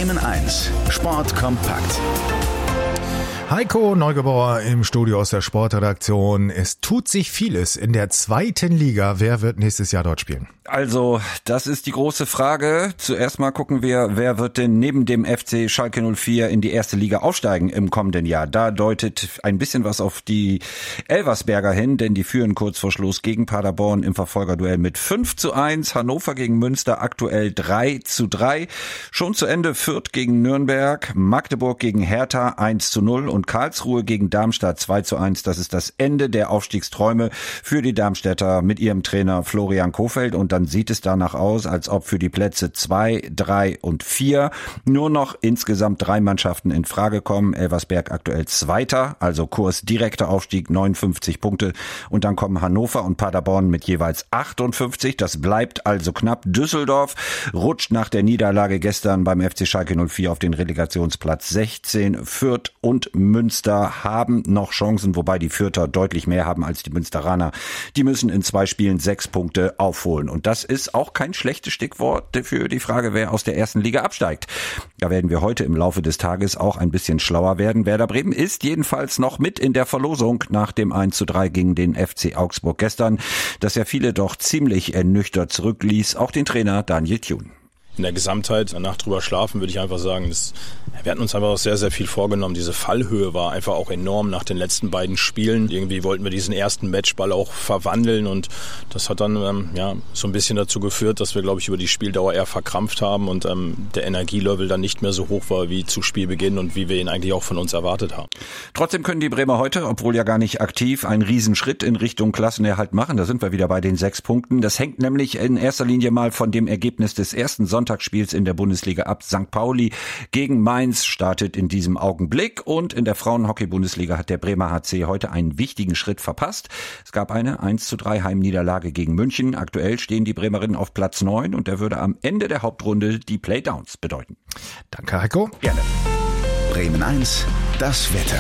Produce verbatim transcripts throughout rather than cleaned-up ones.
Bremen eins, Sport kompakt. Heiko Neugebauer im Studio aus der Sportredaktion. Es tut sich vieles in der zweiten Liga. Wer wird nächstes Jahr dort spielen? Also, das ist die große Frage. Zuerst mal gucken wir, wer wird denn neben dem F C Schalke null vier in die erste Liga aufsteigen im kommenden Jahr. Da deutet ein bisschen was auf die Elversberger hin, denn die führen kurz vor Schluss gegen Paderborn im Verfolgerduell mit fünf zu eins. Hannover gegen Münster aktuell drei zu drei. Schon zu Ende Fürth gegen Nürnberg, Magdeburg gegen Hertha eins zu null und Karlsruhe gegen Darmstadt zwei zu eins. Das ist das Ende der Aufstiegsträume für die Darmstädter mit ihrem Trainer Florian Kohfeldt. Und dann sieht es danach aus, als ob für die Plätze zwei, drei und vier nur noch insgesamt drei Mannschaften in Frage kommen. Elversberg aktuell Zweiter, also Kurs direkter Aufstieg, neunundfünfzig Punkte. Und dann kommen Hannover und Paderborn mit jeweils achtundfünfzig. Das bleibt also knapp. Düsseldorf rutscht nach der Niederlage gestern beim F C Schalke null vier auf den Relegationsplatz sechzehn. Fürth und Münster haben noch Chancen, wobei die Fürther deutlich mehr haben als die Münsteraner. Die müssen in zwei Spielen sechs Punkte aufholen. Und das ist auch kein schlechtes Stichwort für die Frage, wer aus der ersten Liga absteigt. Da werden wir heute im Laufe des Tages auch ein bisschen schlauer werden. Werder Bremen ist jedenfalls noch mit in der Verlosung nach dem eins zu drei gegen den F C Augsburg gestern, das ja viele doch ziemlich ernüchtert zurückließ. Auch den Trainer Daniel Thun. In der Gesamtheit, eine Nacht drüber schlafen, würde ich einfach sagen, das, wir hatten uns einfach auch sehr, sehr viel vorgenommen. Diese Fallhöhe war einfach auch enorm nach den letzten beiden Spielen. Irgendwie wollten wir diesen ersten Matchball auch verwandeln und das hat dann ähm, ja so ein bisschen dazu geführt, dass wir, glaube ich, über die Spieldauer eher verkrampft haben und ähm, der Energielevel dann nicht mehr so hoch war wie zu Spielbeginn und wie wir ihn eigentlich auch von uns erwartet haben. Trotzdem können die Bremer heute, obwohl ja gar nicht aktiv, einen Riesenschritt in Richtung Klassenerhalt machen. Da sind wir wieder bei den sechs Punkten. Das hängt nämlich in erster Linie mal von dem Ergebnis des ersten Sonntagsspiels in der Bundesliga ab. Sankt Pauli gegen Mainz startet in diesem Augenblick und in der Frauenhockey-Bundesliga hat der Bremer H C heute einen wichtigen Schritt verpasst. Es gab eine eins zu drei Heimniederlage gegen München. Aktuell stehen die Bremerinnen auf Platz neun und der würde am Ende der Hauptrunde die Playdowns bedeuten. Danke, Heiko. Gerne. Bremen eins, das Wetter.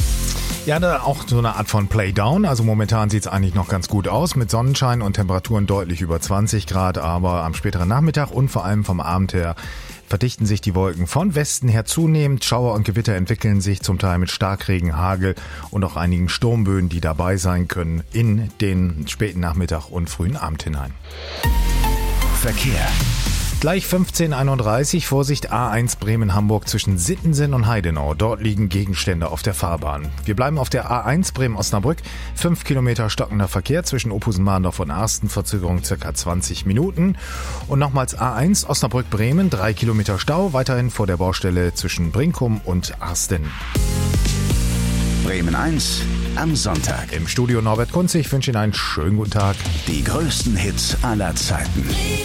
Ja, da auch so eine Art von Playdown. Also momentan sieht's eigentlich noch ganz gut aus mit Sonnenschein und Temperaturen deutlich über zwanzig Grad. Aber am späteren Nachmittag und vor allem vom Abend her verdichten sich die Wolken von Westen her zunehmend. Schauer und Gewitter entwickeln sich zum Teil mit Starkregen, Hagel und auch einigen Sturmböen, die dabei sein können in den späten Nachmittag und frühen Abend hinein. Verkehr. Gleich fünfzehn Uhr einunddreißig, Vorsicht A eins Bremen-Hamburg zwischen Sittensen und Heidenau. Dort liegen Gegenstände auf der Fahrbahn. Wir bleiben auf der A eins Bremen-Osnabrück. Fünf Kilometer stockender Verkehr zwischen Ophusen-Mahndorf und Arsten. Verzögerung circa zwanzig Minuten. Und nochmals A eins Osnabrück-Bremen. Drei Kilometer Stau. Weiterhin vor der Baustelle zwischen Brinkum und Arsten. Bremen eins am Sonntag. Im Studio Norbert Kunze. Ich wünsche Ihnen einen schönen guten Tag. Die größten Hits aller Zeiten.